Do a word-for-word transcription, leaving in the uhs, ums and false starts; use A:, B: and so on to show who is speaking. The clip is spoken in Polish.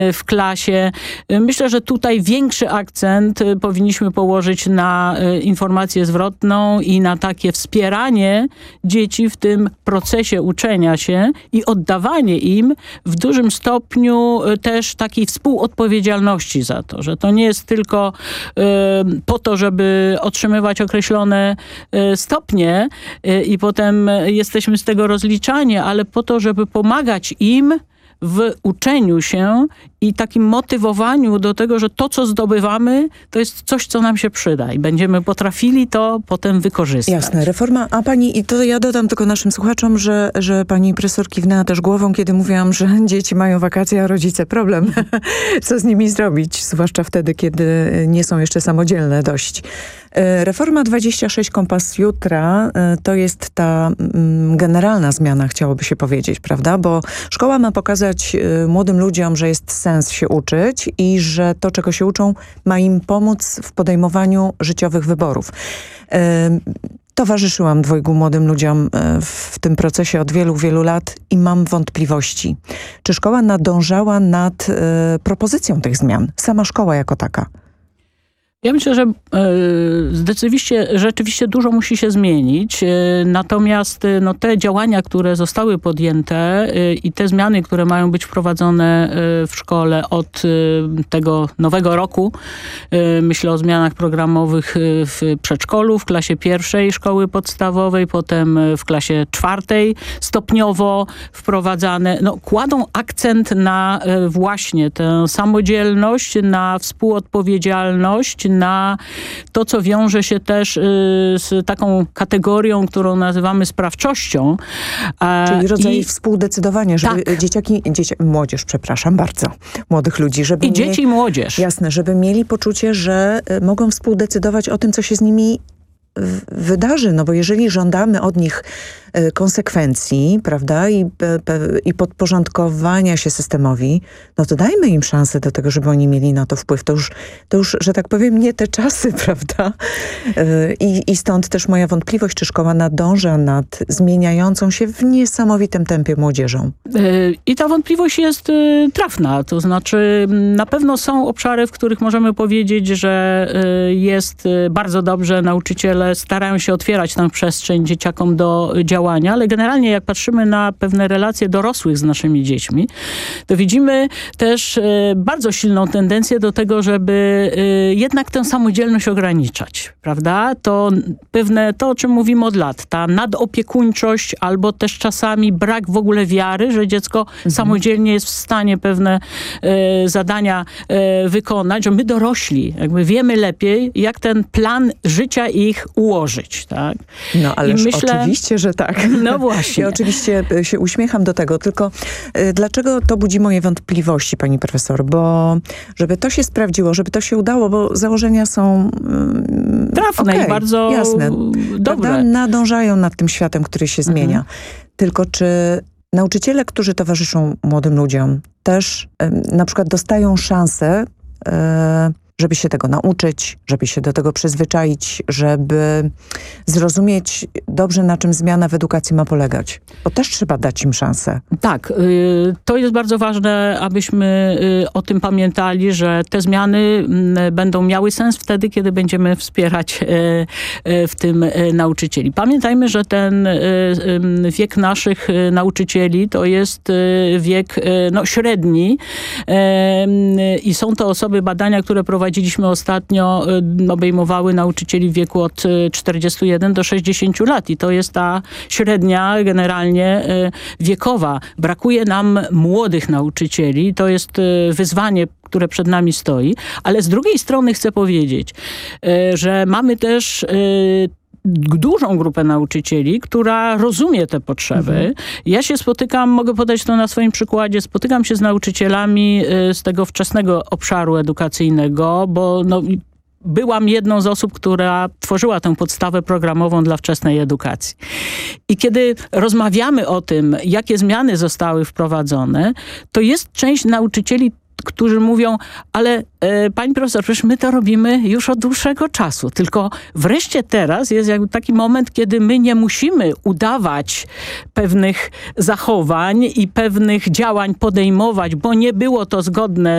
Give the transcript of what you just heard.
A: w klasie. Myślę, że tutaj większy akcent powinniśmy położyć na informację zwrotną i na takie wspieranie dzieci w tym procesie uczenia się i oddawanie im w dużym stopniu też takiej współodpowiedzialności za to, że to nie jest tylko po to, żeby otrzymywać określone stopnie i potem jesteśmy z tego rozliczani, ale po to, żeby pomagać im w uczeniu się i takim motywowaniu do tego, że to, co zdobywamy, to jest coś, co nam się przyda i będziemy potrafili to potem wykorzystać.
B: Jasne, reforma. A pani, i to ja dodam tylko naszym słuchaczom, że, że pani profesor kiwnęła też głową, kiedy mówiłam, że dzieci mają wakacje, a rodzice problem. Co z nimi zrobić? Zwłaszcza wtedy, kiedy nie są jeszcze samodzielne dość. Reforma dwadzieścia sześć Kompas Jutra to jest ta generalna zmiana, chciałoby się powiedzieć, prawda? Bo szkoła ma pokazać młodym ludziom, że jest sens się uczyć i że to, czego się uczą, ma im pomóc w podejmowaniu życiowych wyborów. Towarzyszyłam dwojgu młodym ludziom w tym procesie od wielu, wielu lat i mam wątpliwości. Czy szkoła nadążała nad propozycją tych zmian? Sama szkoła jako taka.
A: Ja myślę, że rzeczywiście, rzeczywiście dużo musi się zmienić. Natomiast no, te działania, które zostały podjęte i te zmiany, które mają być wprowadzone w szkole od tego nowego roku, myślę o zmianach programowych w przedszkolu, w klasie pierwszej szkoły podstawowej, potem w klasie czwartej stopniowo wprowadzane, no, kładą akcent na właśnie tę samodzielność, na współodpowiedzialność, na to, co wiąże się też y, z taką kategorią, którą nazywamy sprawczością.
B: Czyli rodzaj
A: I,
B: współdecydowania, żeby tak. dzieciaki, dzieci, młodzież, przepraszam bardzo, młodych ludzi, żeby
A: I dzieci
B: mieli,
A: i młodzież.
B: Jasne, żeby mieli poczucie, że y, mogą współdecydować o tym, co się z nimi wydarzy, no bo jeżeli żądamy od nich konsekwencji, prawda, i, i podporządkowania się systemowi, no to dajmy im szansę do tego, żeby oni mieli na to wpływ. To już, to już że tak powiem, nie te czasy, prawda? I, i stąd też moja wątpliwość, czy szkoła nadąża nad zmieniającą się w niesamowitym tempie młodzieżą.
A: I ta wątpliwość jest trafna. To znaczy na pewno są obszary, w których możemy powiedzieć, że jest bardzo dobrze, nauczyciele starają się otwierać tę przestrzeń dzieciakom do działania, ale generalnie jak patrzymy na pewne relacje dorosłych z naszymi dziećmi, to widzimy też bardzo silną tendencję do tego, żeby jednak tę samodzielność ograniczać, prawda? To pewne, to o czym mówimy od lat, ta nadopiekuńczość albo też czasami brak w ogóle wiary, że dziecko mhm. samodzielnie jest w stanie pewne e, zadania e, wykonać, że my dorośli jakby wiemy lepiej, jak ten plan życia ich ułożyć, tak?
B: No ale myślę... oczywiście, że tak.
A: No właśnie.
B: Ja oczywiście się uśmiecham do tego, tylko y, dlaczego to budzi moje wątpliwości, pani profesor? Bo żeby to się sprawdziło, żeby to się udało, bo założenia są y,
A: trafne okay, i bardzo
B: jasne,
A: dobre.
B: Prawda? Nadążają nad tym światem, który się mhm. zmienia. Tylko czy nauczyciele, którzy towarzyszą młodym ludziom, też y, na przykład dostają szansę y, żeby się tego nauczyć, żeby się do tego przyzwyczaić, żeby zrozumieć dobrze, na czym zmiana w edukacji ma polegać. Bo też trzeba dać im szansę.
A: Tak. To jest bardzo ważne, abyśmy o tym pamiętali, że te zmiany będą miały sens wtedy, kiedy będziemy wspierać w tym nauczycieli. Pamiętajmy, że ten wiek naszych nauczycieli to jest wiek no, średni i są to osoby, badania, które prowadziliśmy ostatnio, obejmowały nauczycieli w wieku od czterdziestu jeden do sześćdziesięciu lat i to jest ta średnia generalnie wiekowa. Brakuje nam młodych nauczycieli, to jest wyzwanie, które przed nami stoi, ale z drugiej strony chcę powiedzieć, że mamy też dużą grupę nauczycieli, która rozumie te potrzeby. Mhm. Ja się spotykam, mogę podać to na swoim przykładzie, spotykam się z nauczycielami z tego wczesnego obszaru edukacyjnego, bo no, byłam jedną z osób, która tworzyła tę podstawę programową dla wczesnej edukacji. I kiedy rozmawiamy o tym, jakie zmiany zostały wprowadzone, to jest część nauczycieli, którzy mówią, ale e, pani profesor, przecież my to robimy już od dłuższego czasu. Tylko wreszcie teraz jest jakby taki moment, kiedy my nie musimy udawać pewnych zachowań i pewnych działań podejmować, bo nie było to zgodne